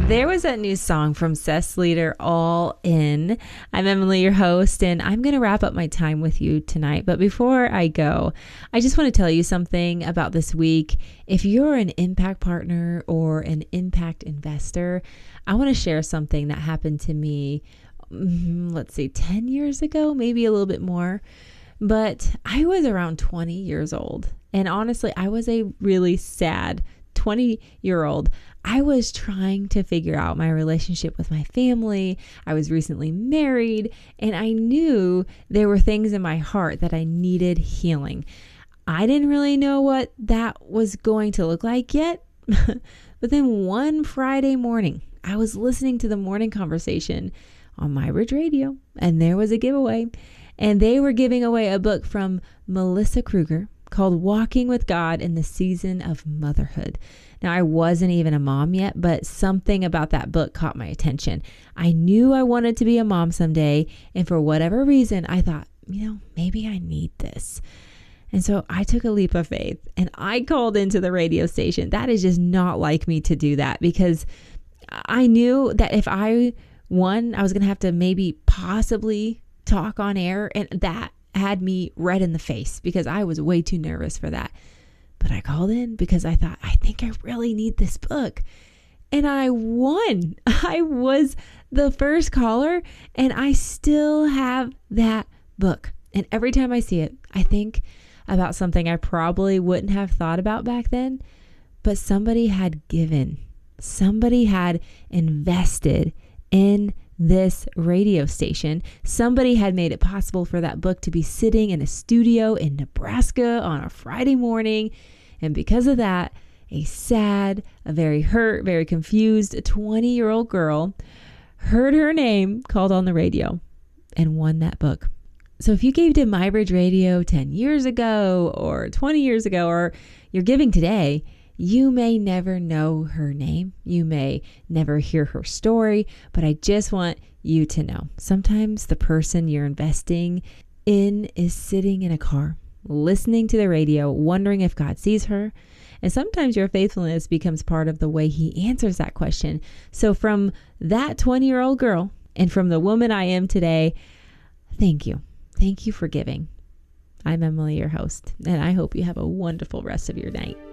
There was that new song from Seth Leader, All In. I'm Emily, your host, and I'm going to wrap up my time with you tonight. But before I go, I just want to tell you something about this week. If you're an impact partner or an impact investor, I want to share something that happened to me, 10 years ago, maybe a little bit more. But I was around 20 years old. And honestly, I was a really sad 20-year-old. I was trying to figure out my relationship with my family. I was recently married, and I knew there were things in my heart that I needed healing. I didn't really know what that was going to look like yet. But then one Friday morning, I was listening to the morning conversation on MyBridge Radio, and there was a giveaway. And they were giving away a book from Melissa Kruger called Walking with God in the Season of Motherhood. Now, I wasn't even a mom yet, but something about that book caught my attention. I knew I wanted to be a mom someday, and for whatever reason, I thought, maybe I need this. And so I took a leap of faith, and I called into the radio station. That is just not like me to do that, because I knew that if I won, I was going to have to maybe possibly talk on air, and that had me red in the face because I was way too nervous for that. But I called in because I thought, I think I really need this book. And I won. I was the first caller, and I still have that book. And every time I see it, I think about something I probably wouldn't have thought about back then, but somebody had given, somebody had invested in this radio station. Somebody had made it possible for that book to be sitting in a studio in Nebraska on a Friday morning. And because of that, a sad, a very hurt, very confused 20-year-old girl heard her name called on the radio and won that book. So if you gave to MyBridge Radio 10 years ago or 20 years ago, or you're giving today, you may never know her name. You may never hear her story, but I just want you to know, sometimes the person you're investing in is sitting in a car, listening to the radio, wondering if God sees her. And sometimes your faithfulness becomes part of the way he answers that question. So from that 20-year-old girl and from the woman I am today, thank you. Thank you for giving. I'm Emily, your host, and I hope you have a wonderful rest of your night.